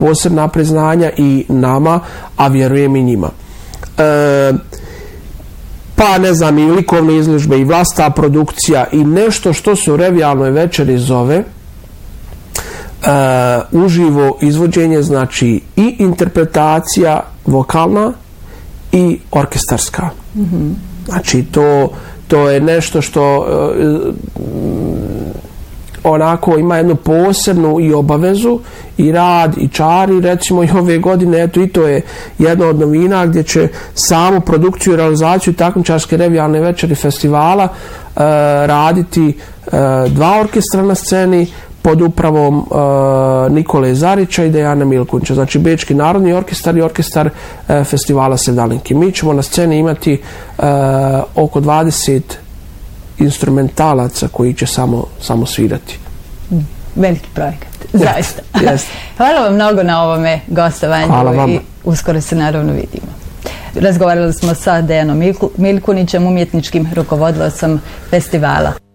posebna priznanja i nama, a vjerujem i njima. Pa ne znam, i likovne izložbe i vlastita produkcija i nešto što se u revijalnoj večeri zove uživo izvođenje, znači i interpretacija vokalna i orkestarska. Znači to je nešto što onako ima jednu posebnu i obavezu i rad i čari, recimo i ove godine, eto i to je jedna od novina gdje će samu produkciju i realizaciju takmičarske revijalne večeri festivala raditi dva orkestra na sceni pod upravom Nikole Zarića i Dejana Milkunća. Znači Bečki narodni orkestar i orkestar festivala Sevdalinki. Mi ćemo na sceni imati oko 20 instrumentalaca koji će samo svirati. Veliki projekat, zaista. Yes. Hvala vam mnogo na ovome gostovanju i uskoro se naravno vidimo. Razgovarali smo sa Dejanom Milkunićem, umjetničkim rukovodilocom festivala.